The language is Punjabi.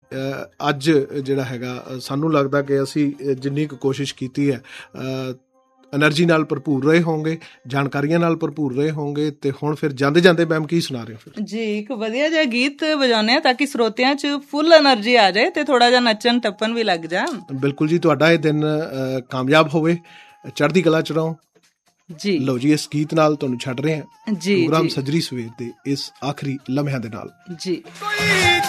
ਅੱਜ ਜਿਹੜਾ ਹੈਗਾ ਸਾਨੂੰ ਲੱਗਦਾ ਕਿ ਅਸੀਂ ਜਿੰਨੀ ਕੁ ਕੋਸ਼ਿਸ਼ ਕੀਤੀ ਹੈ ਐਨਰਜੀ ਨਾਲ ਭਰਪੂਰ ਰਹੇ ਹੋਣਗੇ, ਜਾਣਕਾਰੀਆਂ ਨਾਲ ਭਰਪੂਰ ਰਹੇ ਹੋਣਗੇ। ਤੇ ਹੁਣ ਫਿਰ ਜਾਂਦੇ ਜਾਂਦੇ ਮੈਮ ਕੀ ਸੁਣਾ ਰਹੇ ਹੋ ਫਿਰ? ਜੀ ਇੱਕ ਵਧੀਆ ਜਿਹਾ ਗੀਤ ਵਜਾਉਂਦੇ ਹਾਂ ਤਾਂ ਕਿ ਸਰੋਤਿਆਂ 'ਚ ਫੁੱਲ ਐਨਰਜੀ ਆ ਜਾਏ ਤੇ ਥੋੜਾ ਜਿਹਾ ਨੱਚਣ ਟੱਪਣ ਵੀ ਲੱਗ ਜਾਣ। ਬਿਲਕੁਲ ਜੀ, ਤੁਹਾਡਾ ਇਹ ਦਿਨ ਕਾਮਯਾਬ ਹੋਵੇ, ਚੜ੍ਹਦੀ ਕਲਾ 'ਚ ਰਹੋ ਜੀ। ਲਓ ਜੀ, ਇਸ ਗੀਤ ਨਾਲ ਤੁਹਾਨੂੰ ਛੱਡ ਰਹੇ ਹਾਂ ਪ੍ਰੋਗਰਾਮ ਸੱਜਰੀ ਸਵੇਰ ਦੇ ਇਸ ਆਖਰੀ ਲਮਹਿਆਂ ਦੇ ਨਾਲ ਜੀ।